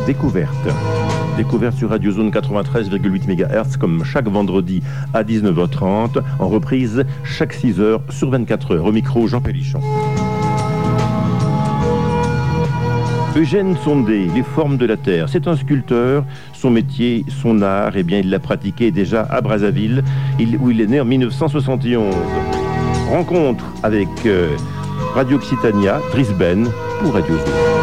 Découverte. Découverte sur Radio Zone 93,8 MHz comme chaque vendredi à 19h30, en reprise chaque 6h sur 24h. Au micro, Jean Pélichon. Eugène Sondé, les formes de la terre. C'est un sculpteur. Son métier, son art, eh bien, il l'a pratiqué déjà à Brazzaville, où il est né en 1971. Rencontre avec Radio Occitania, Driss Ben pour Radio Zone.